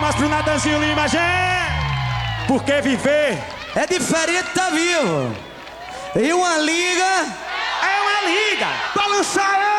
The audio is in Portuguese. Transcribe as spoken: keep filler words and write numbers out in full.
palmas pro Natanzinho Lima, gente! Porque viver é diferente, tá vivo. E uma liga é uma liga. Balançar